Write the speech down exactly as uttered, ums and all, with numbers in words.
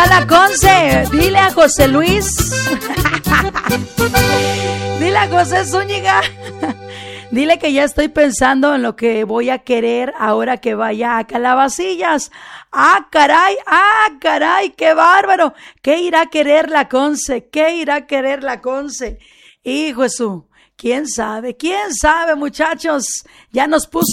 acá la Conce. Dile a José Luis. Dile a José Zúñiga. Dile que ya estoy pensando en lo que voy a querer ahora que vaya a Calabacillas. ¡Ah, caray! ¡Ah, caray! ¡Qué bárbaro! ¿Qué irá a querer la Conce? ¿Qué irá a querer la Conce? Hijo Jesús, ¿quién sabe? ¿Quién sabe, muchachos? Ya nos puso